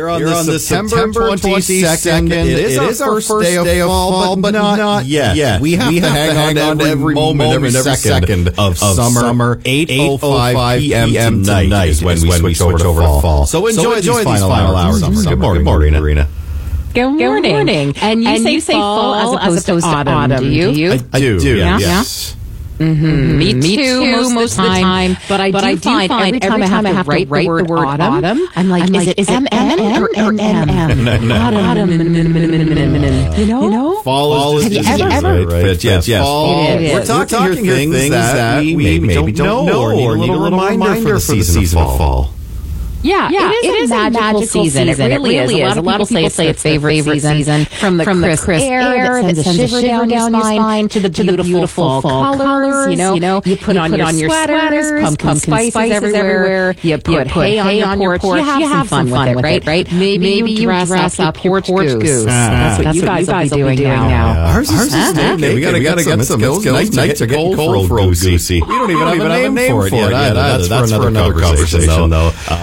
Here on this September 22nd, it is our first day of fall, but not yet. We have to hang on to every moment, every second of summer. 8:05 p.m. tonight is when we switch over to fall. So enjoy these final hours of summer. Good morning, Marina. Good morning. And you say fall as opposed to autumn, do you? I do, yes. Mm-hmm. Me too, most of the time. But I do find every time I have to write the word autumn, I'm like, is it M-M or N-M? Autumn. You know? Fall is ever right? Yes. Fall. We're talking here things that we maybe don't know or need a little reminder for the season of fall. Yeah, it is a magical season. It really is. A lot of people say it's favorite season. From the crisp air that sends a shiver down your spine to the beautiful fall colors. You know, you put on your sweaters, pumpkin spices everywhere. You put hay on your porch. You have some fun with it, right? Maybe you dress up your porch goose. That's what you guys will be doing now. Ours is naked. We gotta get some skills. Nights are getting cold for old goosey. We don't even have a name for it yet. That's for another conversation, though.